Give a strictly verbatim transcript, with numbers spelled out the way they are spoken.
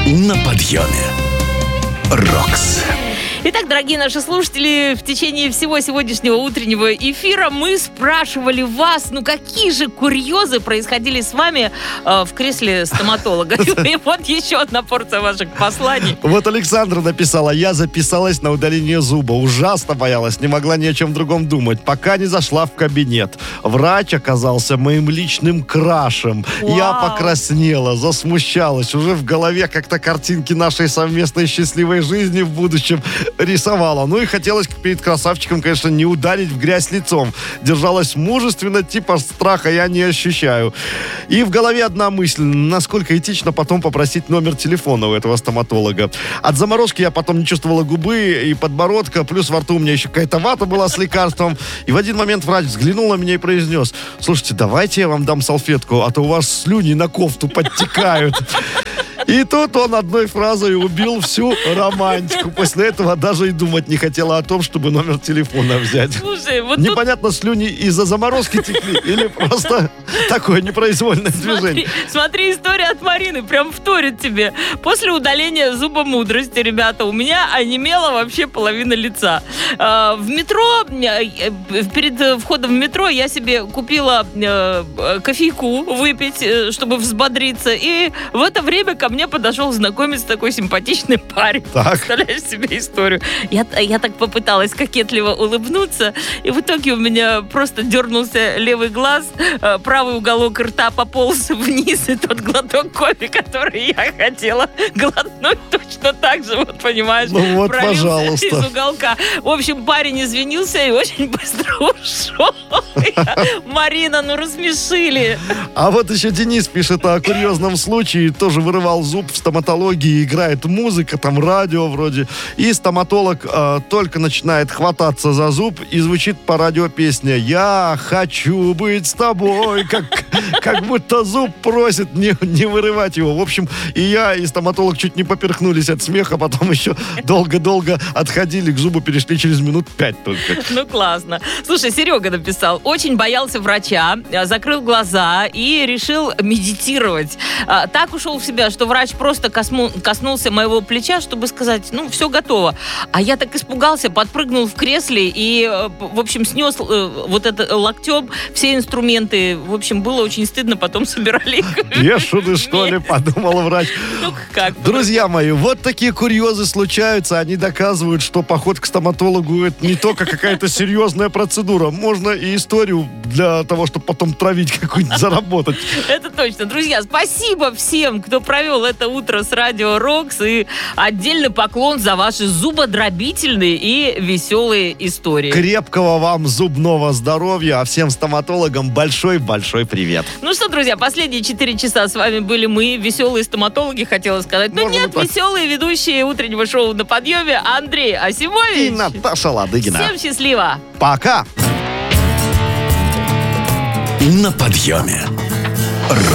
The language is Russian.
На подъеме. Рокс. Итак, дорогие наши слушатели, в течение всего сегодняшнего утреннего эфира мы спрашивали вас, ну какие же курьезы происходили с вами э, в кресле стоматолога. И вот еще одна порция ваших посланий. Вот Александра написала: я записалась на удаление зуба. Ужасно боялась, не могла ни о чем другом думать, пока не зашла в кабинет. Врач оказался моим личным крашем. Вау. Я покраснела, засмущалась. Уже в голове как-то картинки нашей совместной счастливой жизни в будущем рисовала. Ну и хотелось перед красавчиком, конечно, не ударить в грязь лицом. Держалась мужественно, типа страха я не ощущаю. И в голове одна мысль: насколько этично потом попросить номер телефона у этого стоматолога. От заморозки я потом не чувствовала губы и подбородка, плюс во рту у меня еще какая-то вата была с лекарством. И в один момент врач взглянул на меня и произнес: слушайте, давайте я вам дам салфетку, а то у вас слюни на кофту подтекают. И тут он одной фразой убил всю романтику. После этого даже и думать не хотела о том, чтобы номер телефона взять. Слушай, вот Непонятно, тут... слюни из-за заморозки текли или просто такое непроизвольное движение. Смотри, смотри, история от Марины прям вторит тебе. После удаления зуба мудрости, ребята, у меня онемела вообще половина лица. В метро, перед входом в метро я себе купила кофейку выпить, чтобы взбодриться. И в это время ко мне подошел знакомец, такой симпатичный парень. Так. Представляешь себе историю? Я, я так попыталась кокетливо улыбнуться, и в итоге у меня просто дернулся левый глаз, правый уголок рта пополз вниз, и тот глоток кофе, который я хотела глотнуть, точно так же, вот понимаешь, ну вот, пролился пожалуйста. из уголка. В общем, парень извинился и очень быстро ушел. Марина, ну рассмешили. А вот еще Денис пишет о курьезном случае. Тоже вырывал зуб в стоматологии, играет музыка, там радио вроде. И стоматолог э, только начинает хвататься за зуб, и звучит по радио песня: «Я хочу быть с тобой». Как, как будто зуб просит не, не вырывать его. В общем, и я, и стоматолог чуть не поперхнулись от смеха, потом еще долго-долго отходили к зубу, перешли через минут пять только. Ну, классно. Слушай, Серега написал: очень боялся врача, закрыл глаза и решил медитировать. Так ушел в себя, что врач просто косну, коснулся моего плеча, чтобы сказать: ну, все готово. А я так испугался, подпрыгнул в кресле и, в общем, снес вот это локтем все инструменты. В общем, было очень стыдно, потом собирали их. Бешеный, что ли, подумал врач. Ну, как? Друзья мои, вот такие курьезы случаются. Они доказывают, что поход к стоматологу — это не только какая-то серьезная процедура. Можно и историю для того, чтобы потом травить какую-нибудь заработать. Это точно. Друзья, спасибо всем, кто провел это утро с Радио Рокс. И отдельный поклон за ваши зубодробительные и веселые истории. Крепкого вам зубного здоровья, а всем стоматологам большой-большой привет. Ну что, друзья, последние четыре часа с вами были мы, веселые стоматологи, хотела сказать. Но Можно нет, так. Веселые ведущие утреннего шоу «На подъеме» Андрей Асимович И Наташа Ладыгина. Всем счастливо! Пока! На подъеме.